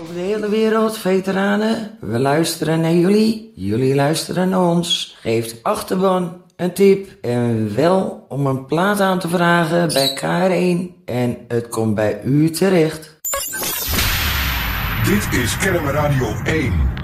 Over de hele wereld, veteranen. We luisteren naar jullie. Jullie luisteren naar ons. Geeft achterban een tip. En wel om een plaat aan te vragen bij KR1. En het komt bij u terecht. Dit is Kennemer Radio 1.